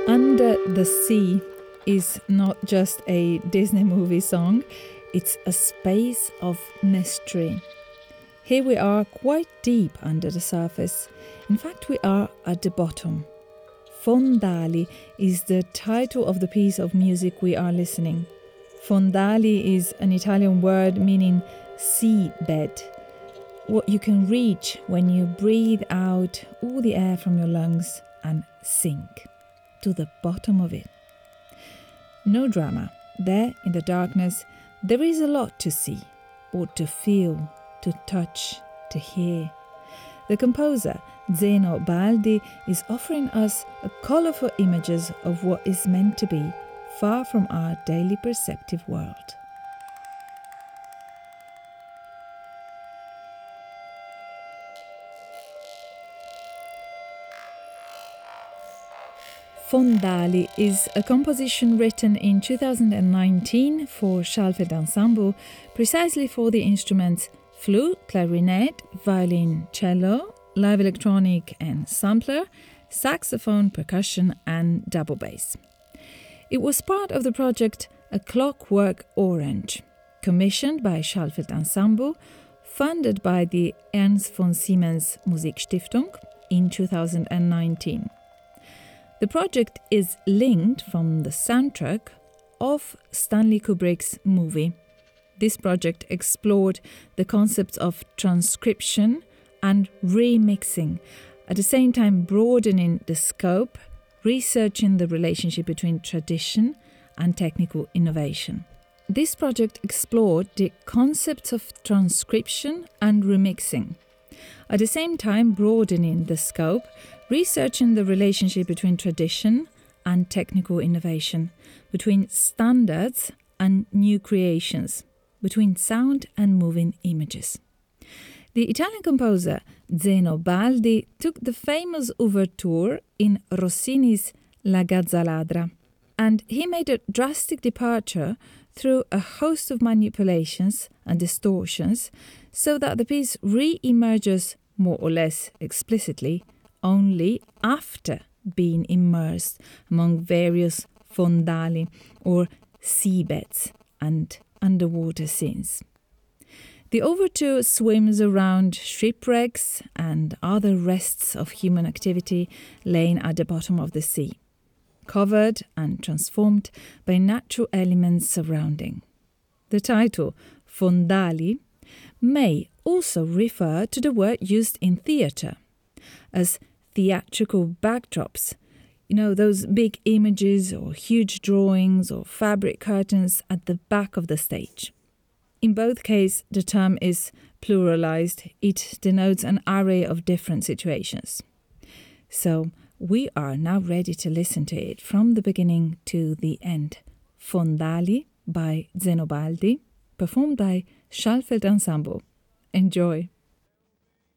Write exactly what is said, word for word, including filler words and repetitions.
Under the Sea is not just a Disney movie song, it's a space of mystery. Here we are quite deep under the surface. In fact, we are at the bottom. Fondali is the title of the piece of music we are listening. Fondali is an Italian word meaning seabed, what you can reach when you breathe out all the air from your lungs and sink to the bottom of it. No drama. There in the darkness, there is a lot to see, or to feel, to touch, to hear. The composer, Zeno Baldi, is offering us a colourful images of what is meant to be far from our daily perceptive world. Fondali is a composition written in two thousand nineteen for Schalfeld Ensemble, precisely for the instruments flute, clarinet, violin, cello, live electronic and sampler, saxophone, percussion and double bass. It was part of the project A Clockwork Orange, commissioned by Schalfeld Ensemble, funded by the Ernst von Siemens Musikstiftung in two thousand nineteen. The project is linked from the soundtrack of Stanley Kubrick's movie. This project explored the concepts of transcription and remixing, at the same time broadening the scope, researching the relationship between tradition and technical innovation. This project explored the concepts of transcription and remixing, at the same time broadening the scope, researching the relationship between tradition and technical innovation, between standards and new creations, between sound and moving images. The Italian composer Zeno Baldi took the famous overture in Rossini's La Gazzaladra, and he made a drastic departure through a host of manipulations and distortions so that the piece re-emerges more or less explicitly only after being immersed among various fondali or seabeds and underwater scenes. The overture swims around shipwrecks and other rests of human activity laying at the bottom of the sea, covered and transformed by natural elements surrounding. The title, Fondali, may also refer to the word used in theatre as theatrical backdrops, you know, those big images or huge drawings or fabric curtains at the back of the stage. In both cases, the term is pluralized. It denotes an array of different situations. So we are now ready to listen to it from the beginning to the end. Fondali by Zeno Baldi, performed by Schalfeld Ensemble. Enjoy!